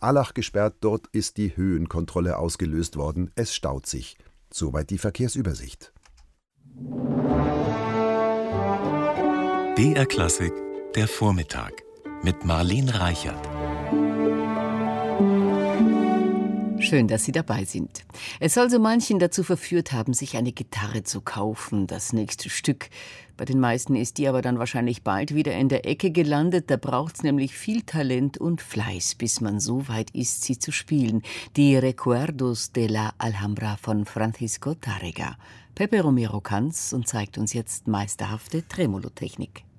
Allach gesperrt, dort ist die Höhenkontrolle ausgelöst worden. Es staut sich. Soweit die Verkehrsübersicht. BR Klassik, der Vormittag mit Marleen Reichert. Schön, dass Sie dabei sind. Es soll so manchen dazu verführt haben, sich eine Gitarre zu kaufen, das nächste Stück. Bei den meisten ist die aber dann wahrscheinlich bald wieder in der Ecke gelandet. Da braucht's nämlich viel Talent und Fleiß, bis man so weit ist, sie zu spielen. Die Recuerdos de la Alhambra von Francisco Tárrega. Pepe Romero kann's und zeigt uns jetzt meisterhafte Tremolo-Technik.